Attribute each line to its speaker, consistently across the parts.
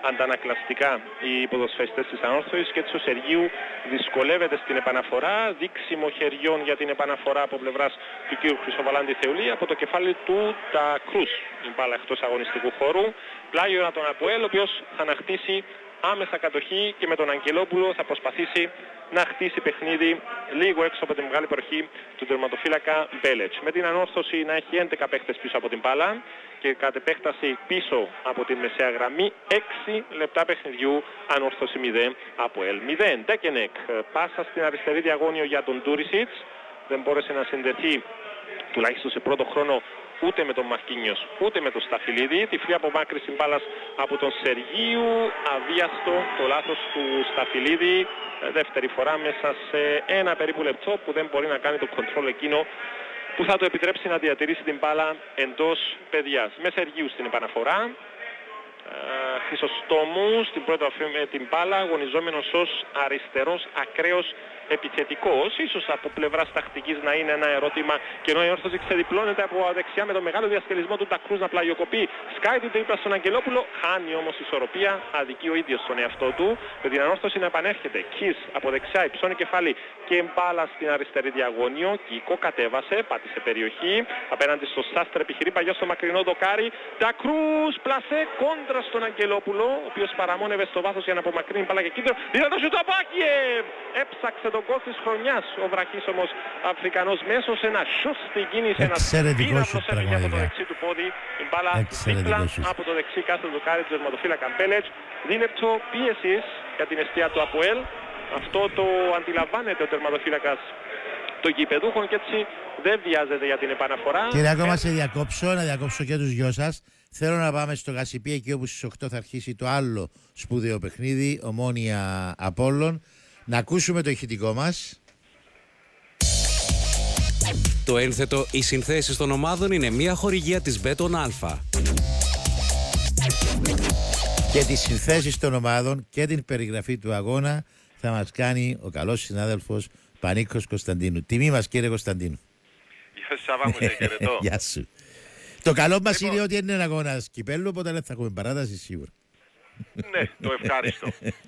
Speaker 1: αντανακλαστικά οι ποδοσφαιριστές της Ανόρθωσης και έτσι ο Σεργίου δυσκολεύεται στην επαναφορά, δείξιμο χεριών για την επαναφορά από πλευράς του κ. Χρυσοβαλάντη Θεουλή, από το κεφάλι του τα Κρούς, η μπάλα εκτός αγωνιστικού χώρου, πλάγιο τον Αποέλ, ο οποίος θα ανακτήσει άμεσα κατοχή και με τον Αγγελόπουλο θα προσπαθήσει να χτίσει παιχνίδι λίγο έξω από την μεγάλη προχή του τερματοφύλακα Μπέλετς. Με την Ανόρθωση να έχει 11 παίχτες πίσω από την μπάλα και κατ' επέκταση πίσω από την μεσαία γραμμή, 6 λεπτά παιχνιδιού, Ανόρθωση 0, Αποέλ 0. Ντέκενεκ, πάσα στην αριστερή διαγώνιο για τον Τούρισιτς, δεν μπόρεσε να συνδεθεί τουλάχιστον σε πρώτο χρόνο ούτε με τον Μαρκίνιος ούτε με τον Σταφυλίδη. Τυφλή απομάκρυνση μπάλας από τον Σεργίου, αβίαστο το λάθος του Σταφυλίδη, δεύτερη φορά μέσα σε ένα περίπου λεπτό που δεν μπορεί να κάνει το control εκείνο που θα του επιτρέψει να διατηρήσει την μπάλα εντός παιδιάς. Με Σεργίου στην επαναφορά, Χρυσοστόμου στην πρώτη αφή με την μπάλα, αγωνιζόμενος ως αριστερός ακραίος επιθετικός. Ίσως από πλευράς τακτικής να είναι ένα ερώτημα, και ενώ η Όρθωση ξεδιπλώνεται από δεξιά με τον μεγάλο διαστελισμό του Τακρούς να πλαγιοκοπεί, σκάει την τρίπλα στον Αγγελόπουλο, χάνει όμως ισορροπία, αδικεί ο ίδιος τον εαυτό του. Με την Ανόρθωση να επανέρχεται, Κις από δεξιά, υψώνει κεφάλι και μπάλα στην αριστερή διαγώνιο. Κίκο κατέβασε, πάτησε περιοχή, απέναντι στο Σάστρε επιχειρεί παγιό στο μακρινό δοκάρι. Τακρούς, πλασέ, κόντρα στον Αγγελόπουλο, ο οποίος παραμόνευε στο βάθος για να απομακρύνει μπάλα και κίνδυνο. Είδα το Σουταπάκιεβ! Έψαξε τον γκολ της χρονιάς ο βραχής όμως Αφρικανός μέσος, ένα σουτ στην κίνηση, ένα πύραυλος έφυγε από το δεξί του πόδι, η μπάλα δίπλα από το δεξί κάθε δοκάρι του τερματοφύλακα Μπέλετς. Δίλεπτο πίεσης για την εστία του Αποέλ, αυτό το αντιλαμβάνεται ο τερματοφύλακας των γηπεδούχων και έτσι δεν βιάζεται για την επαναφορά.
Speaker 2: Κύριε, ακόμα σε διακόψω, να διακόψω και τους δυο σας. Θέλω να πάμε στο Γασιπί, εκεί όπου στις 8 θα αρχίσει το άλλο σπουδαίο παιχνίδι, Ομόνοια Απόλλων. Να ακούσουμε το ηχητικό μας.
Speaker 3: Το ένθετο «Οι συνθέσεις των ομάδων» είναι μια χορηγία της Μπέτον Αλφα.
Speaker 2: Και τις συνθέσεις των ομάδων και την περιγραφή του αγώνα θα μας κάνει ο καλός συνάδελφος Πανίκος Κωνσταντίνου. Τιμή μας, κύριε Κωνσταντίνου.
Speaker 4: Γεια σου Σάβα μου, σε χαιρετώ.
Speaker 2: Γεια σου. Το καλό μας είναι ότι είναι ένα αγώνας κυπέλλου, οπότε δεν θα έχουμε παράταση σίγουρα.
Speaker 4: Ναι, το ευχάριστο.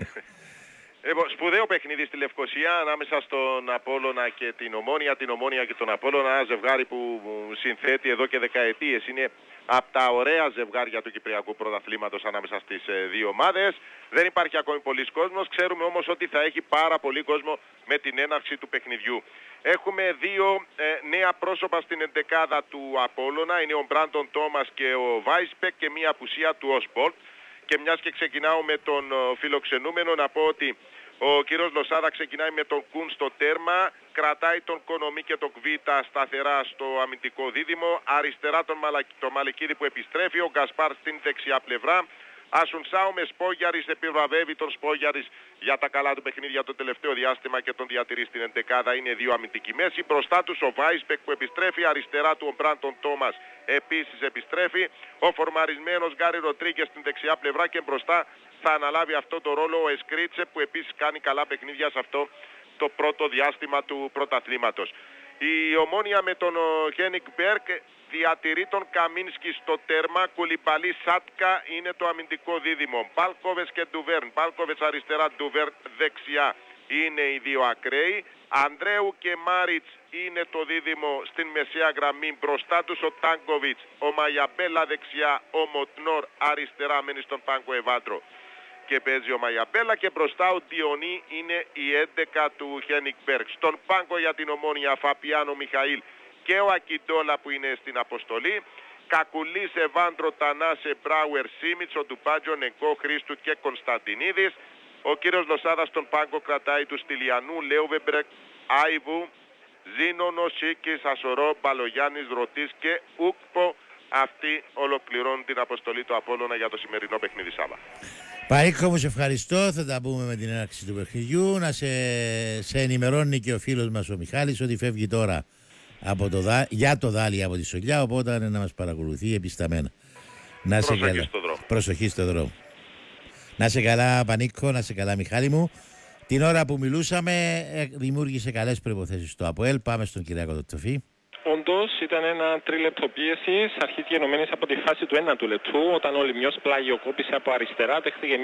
Speaker 4: Σπουδαίο παιχνίδι στη Λευκοσία ανάμεσα στον Απόλλωνα και την Ομόνοια, και τον Απόλλωνα, ένα ζευγάρι που συνθέτει εδώ και δεκαετίες. Είναι από τα ωραία ζευγάρια του Κυπριακού Πρωταθλήματος ανάμεσα στις δύο ομάδες. Δεν υπάρχει ακόμη πολλής κόσμος, ξέρουμε όμως ότι θα έχει πάρα πολύ κόσμο με την έναρξη του παιχνιδιού. Έχουμε δύο νέα πρόσωπα στην εντεκάδα του Απόλλωνα, είναι ο Μπράντον Τόμας και ο Βάισπεκ, και μία απουσία του Όσπορτ. Και μιας και ξεκινάω με τον φιλοξενούμενο, να πω ότι ο κύριος Λοσάδα ξεκινάει με τον Κουν στο τέρμα, κρατάει τον Κονομή και τον Κβίτα σταθερά στο αμυντικό δίδυμο, αριστερά τον Μαλικίδη που επιστρέφει, ο Γκασπάρ στην δεξιά πλευρά, Ασουνσάου με Σπόγιαρης, επιβραβεύει τον Σπόγιαρης για τα καλά του παιχνίδια το τελευταίο διάστημα και τον διατηρεί στην εντεκάδα, είναι δύο αμυντικοί μέση. Μπροστά τους ο Βάισπεκ που επιστρέφει, αριστερά του ο Μπράντον Τόμας επίσης επιστρέφει, ο φορμαρισμένος Γκάρι Ροντρίγκες στην δεξιά πλευρά και μπροστά θα αναλάβει αυτό το ρόλο ο Εσκρίτσε που επίσης κάνει καλά παιχνίδια σε αυτό το πρώτο διάστημα του πρωταθλήματος. Η Ομόνοια με τον Χένικ Μπέρκ διατηρεί τον Καμίνσκι στο τέρμα, Κουλιμπαλί Σάτκα είναι το αμυντικό δίδυμο. Μπάλκοβες και Ντουβέρν, Μπάλκοβες αριστερά, Ντουβέρν δεξιά είναι οι δύο ακραίοι. Ανδρέου και Μάριτς είναι το δίδυμο στην μεσαία γραμμή, μπροστά τους ο Τάνκοβιτς, ο Μαγιαμπέλα δεξιά, ο Μοτνόρ αριστερά μένει στον πάγκο Εβάτρο και παίζει ο Μαγιαμπέλα, και μπροστά ο Διονί είναι η 11 του Χένικ Μπέρκ. Στον πάγκο για την Ομόνοια Φαπιάνο Μιχαήλ και ο Ακιντόλα που είναι στην αποστολή, Κακουλής, Εβάντρο, Τανάσε, Μπράουερ, Σίμιτς, ο Ντουπάτζο, Νεκό, Χρήστου και Κωνσταντινίδης. Ο κύριος Λοσάδας στον πάγκο κρατάει του Στυλιανού, Λέουβεμπρεκ, Άιβου, Ζήνονο, Σίκης, Ασορό, Μπαλογιάννης, Ρωτής και Ούκπο. Αυτοί ολοκληρώνουν την αποστολή του Απόλλωνα για το σημερινό παιχνίδι Σάβα.
Speaker 2: Παΐκο μου, σε ευχαριστώ. Θα τα πούμε με την έναρξη του παιχνιδιού. Να σε ενημερώνει και ο φίλος μας ο Μιχάλης ότι φεύγει τώρα από για το Δάλι από τη Σολιά, οπότε να μας παρακολουθεί επισταμένα. Να σε
Speaker 4: Προσοχή
Speaker 2: καλά.
Speaker 4: στο δρόμο.
Speaker 2: Προσοχή στο δρόμο. Να σε καλά Πανίκο, να σε καλά Μιχάλη μου. Την ώρα που μιλούσαμε δημιούργησε καλές προϋποθέσεις στο ΑΠΟΕΛ. Πάμε στον Κυριάκο Τοτσοφή.
Speaker 1: Όντως ήταν ένα τρίλεπτο πίεσης, αρχής γενομένης από τη φάση του 1ου λεπτού, όταν ο Λιμιός πλάγιοκόπησε από αριστερά, δέχτηκε